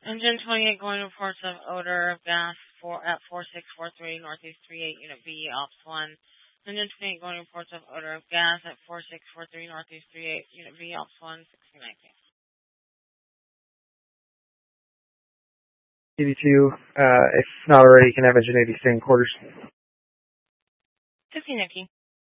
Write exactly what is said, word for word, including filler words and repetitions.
Engine twenty-eight going reports of odor of gas for, at four six four three Northeast three eight Unit B, Ops one. Engine twenty-eight going reports of odor of gas at four six four three Northeast three eight Unit B, Ops one, sixteen nineteen. D B two, uh, if not already, you can have engine eighty stay in quarters. fifteen Nikki.